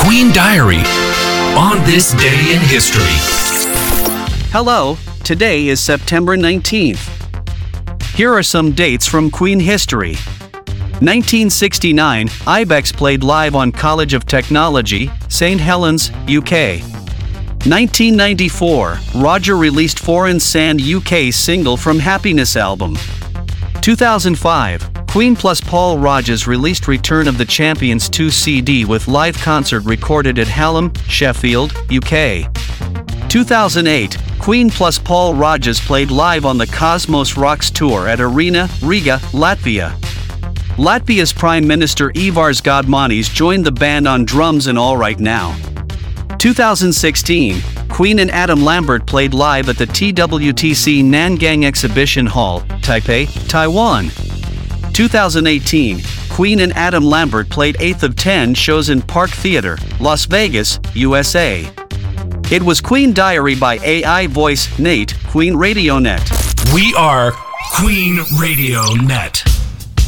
Queen Diary on this day in history. Hello, today is September 19th. Here are some dates from Queen history. 1969, Ibex played live on College of Technology, St. Helens, UK. 1994, Roger released Foreign Sand UK single from Happiness album. 2005, Queen plus Paul Rodgers released Return of the Champions 2 CD with live concert recorded at Hallam, Sheffield, UK. 2008, Queen plus Paul Rodgers played live on the Cosmos Rocks Tour at Arena, Riga, Latvia. Latvia's Prime Minister Ivars Godmanis joined the band on drums in All Right Now. 2016, Queen and Adam Lambert played live at the TWTC Nangang Exhibition Hall, Taipei, Taiwan. 2018, Queen and Adam Lambert played 8th of 10 shows in Park Theater, Las Vegas, USA. It was Queen Diary by AI Voice Nate, Queen Radio Net. We are Queen Radio Net.